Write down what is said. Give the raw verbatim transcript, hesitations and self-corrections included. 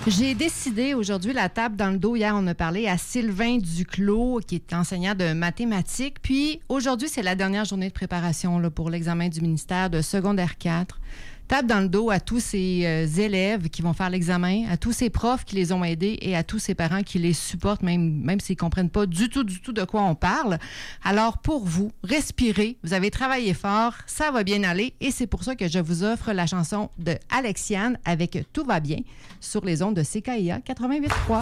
J'ai décidé aujourd'hui, la table dans le dos, hier on a parlé à Sylvain Duclos, qui est enseignant de mathématiques. Puis aujourd'hui, c'est la dernière journée de préparation là, pour l'examen du ministère de secondaire quatre. Table dans le dos à tous ces euh, élèves qui vont faire l'examen, à tous ces profs qui les ont aidés et à tous ces parents qui les supportent, même, même s'ils ne comprennent pas du tout, du tout de quoi on parle. Alors pour vous, respirez, vous avez travaillé fort, ça va bien aller et c'est pour ça que je vous offre la chanson de Alexiane avec Tout va bien sur les ondes de C K I A quatre-vingt-huit point trois.